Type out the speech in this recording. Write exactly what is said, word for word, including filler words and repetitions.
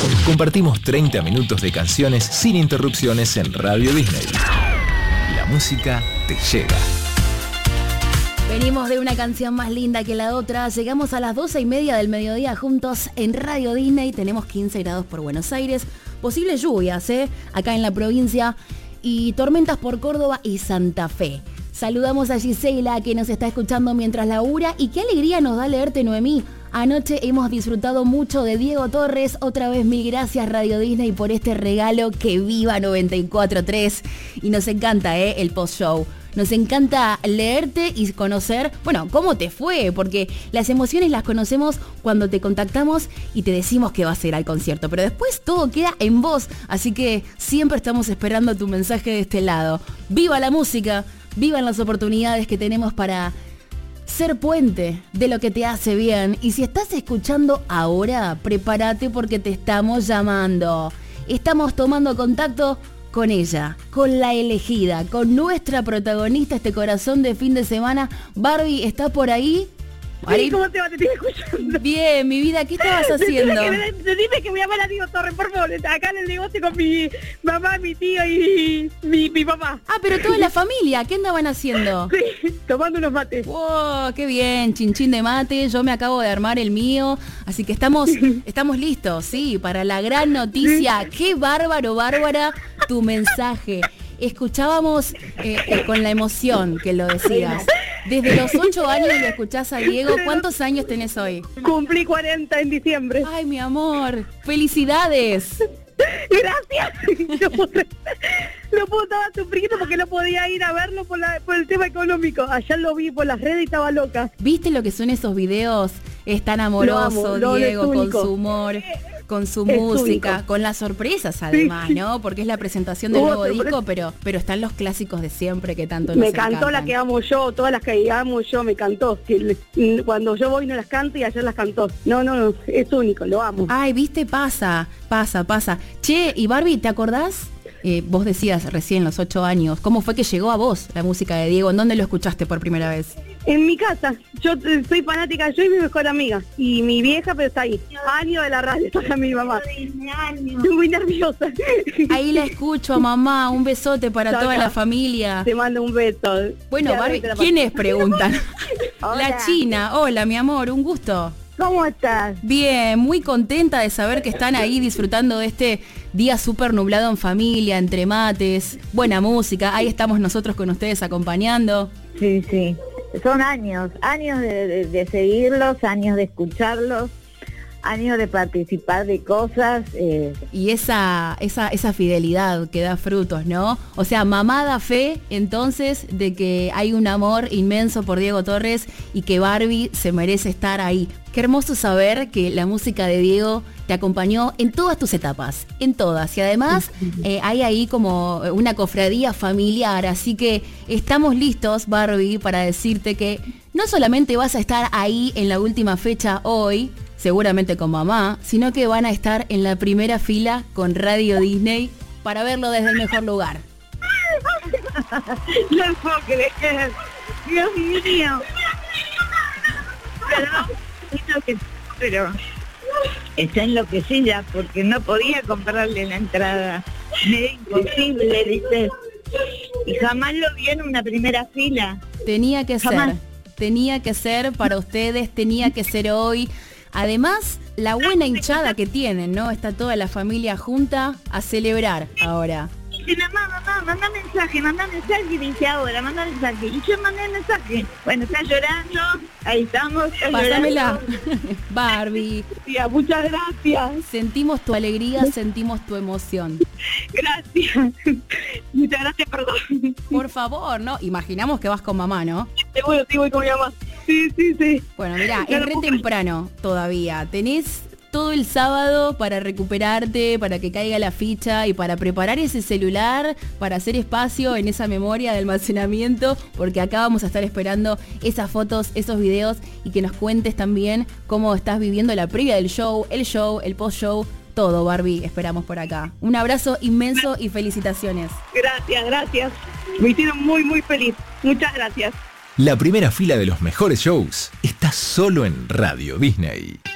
Compartimos treinta minutos de canciones sin interrupciones en Radio Disney. La música te llega. Venimos de una canción más linda que la otra. Llegamos a las doce y media del mediodía juntos en Radio Disney. Tenemos quince grados por Buenos Aires. Posibles lluvias, ¿eh? Acá en la provincia. Y tormentas por Córdoba y Santa Fe. Saludamos a Gisela, que nos está escuchando mientras labura. Y qué alegría nos da leerte, Noemí. Anoche hemos disfrutado mucho de Diego Torres. Otra vez mil gracias, Radio Disney, por este regalo. Que viva noventa y cuatro punto tres. Y nos encanta, ¿eh? El post-show. Nos encanta leerte y conocer, bueno, cómo te fue, porque las emociones las conocemos cuando te contactamos y te decimos que vas a ir al concierto, pero después todo queda en vos, así que siempre estamos esperando tu mensaje de este lado. ¡Viva la música! ¡Vivan las oportunidades que tenemos para ser puente de lo que te hace bien! Y si estás escuchando ahora, prepárate porque te estamos llamando. Estamos tomando contacto con ella, con la elegida, con nuestra protagonista, este corazón de fin de semana. Barbie, ¿está por ahí? Sí, ¿cómo te va? Te estoy escuchando. Bien, mi vida, ¿qué estabas haciendo? Dime que voy a ver a Diego Torres, por favor. Acá en el negocio con mi mamá, mi tío y mi, mi papá. Ah, pero toda la familia, ¿qué andaban haciendo? Sí, tomando unos mates. ¡Wow! ¡Qué bien! Chinchín de mate, yo me acabo de armar el mío, así que estamos, estamos listos, sí, para la gran noticia. ¡Qué bárbaro, bárbara tu mensaje! Escuchábamos eh, eh, con la emoción que lo decías. Desde los ocho años lo escuchás a Diego. ¿Cuántos años tenés hoy? Cumplí cuarenta en diciembre. Ay, mi amor. ¡Felicidades! Gracias. No puedo, no puedo estaba sufriendo porque no podía ir a verlo por, la, por el tema económico. Allá lo vi por las redes y estaba loca. ¿Viste lo que son esos videos? Es tan amoroso, lo amo, Diego, con su humor, con su es música, único. Con las sorpresas además, ¿no? Porque es la presentación del Hubo nuevo sorpresa. disco, pero, pero están los clásicos de siempre que tanto nos Me cantó encantan. la que amo yo, todas las que amo yo, me cantó. Que le- Cuando yo voy no las canto y ayer las cantó. No, no, no, es único, lo amo. Ay, viste, pasa, pasa, pasa. Che, y Barbie, ¿te acordás? Eh, vos decías recién, los ocho años, ¿cómo fue que llegó a vos la música de Diego? ¿En dónde lo escuchaste por primera vez? En mi casa, yo eh, soy fanática, yo y mi mejor amiga. Y mi vieja, pero está ahí. Año de la radio, está mi mamá. Estoy muy nerviosa. Ahí la escucho a mamá, un besote para Chao, toda chao. la familia. Te mando un beso. Bueno, Ya, Barbie, te la paso. ¿quién es? Preguntan. La Hola. China. Hola, mi amor, un gusto. ¿Cómo estás? Bien, muy contenta de saber que están ahí disfrutando de este día súper nublado en familia, entre mates, buena música. Ahí estamos nosotros con ustedes acompañando. Sí, sí. Son años, años de, de- de seguirlos, años de escucharlos, años de participar de cosas. Eh, Y esa, esa, esa fidelidad que da frutos, ¿no? O sea, mamá da fe entonces de que hay un amor inmenso por Diego Torres y que Barbie se merece estar ahí. Qué hermoso saber que la música de Diego te acompañó en todas tus etapas, en todas. Y además eh, hay ahí como una cofradía familiar, así que estamos listos, Barbie, para decirte que no solamente vas a estar ahí en la última fecha hoy, seguramente con mamá, sino que van a estar en la primera fila con Radio Disney para verlo desde el mejor lugar. No puedo creer. Dios mío. pero, que- pero está enloquecida porque no podía comprarle la entrada. Me era imposible, dice. Y jamás lo vi en una primera fila. Tenía que Jamás. ser, tenía que ser para ustedes, tenía que ser hoy. Además, la buena hinchada que tienen, ¿no? Está toda la familia junta a celebrar ahora. Dice, mamá, mamá, manda mensaje, manda mensaje, dice ahora, manda mensaje. Y yo mandé mensaje. Bueno, está llorando, ahí estamos, está Pásamela. llorando. Barbie, Tía, muchas gracias. sentimos tu alegría, sentimos tu emoción. Gracias. Muchas gracias, perdón. Por favor, ¿no? Imaginamos que vas con mamá, ¿no? Seguro, sí, voy con mi mamá. Sí, sí, sí. Bueno, mirá, No es lo re puedo temprano todavía. Tenés todo el sábado para recuperarte, para que caiga la ficha y para preparar ese celular, para hacer espacio en esa memoria de almacenamiento, porque acá vamos a estar esperando esas fotos, esos videos y que nos cuentes también cómo estás viviendo la previa del show, el show, el post-show, todo, Barbie, esperamos por acá. Un abrazo inmenso y felicitaciones. Gracias, gracias. Me hicieron muy, muy feliz. Muchas gracias. La primera fila de los mejores shows está solo en Radio Disney.